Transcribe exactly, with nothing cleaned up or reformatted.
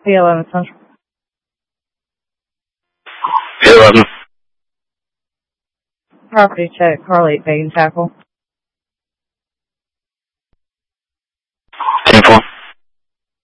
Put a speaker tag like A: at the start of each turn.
A: P eleven Central.
B: P eleven.
A: Property check, Carly at Bait and Tackle.